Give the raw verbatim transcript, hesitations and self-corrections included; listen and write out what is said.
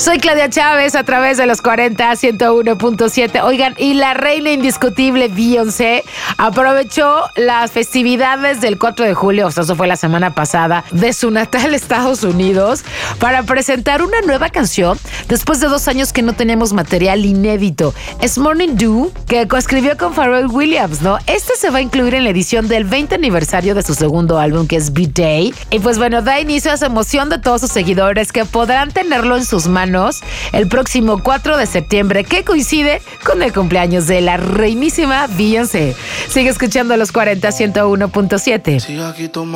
Soy Claudia Chávez a través de los cuarenta, ciento uno punto siete. Oigan, y la reina indiscutible Beyoncé aprovechó las festividades del cuatro de julio, o sea, eso fue la semana pasada, de su natal Estados Unidos, para presentar una nueva canción después de dos años que no teníamos material inédito. Es Morning Dew, que coescribió con Pharrell Williams, ¿no? Este se va a incluir en la edición del veinte aniversario de su segundo álbum, que es Beat Day. Y pues bueno, da inicio a esa emoción de todos sus seguidores que podrán tenerlo en sus manos el próximo cuatro de septiembre, que coincide con el cumpleaños de la reinísima Beyoncé. Sigue escuchando los cuarenta, ciento uno punto siete.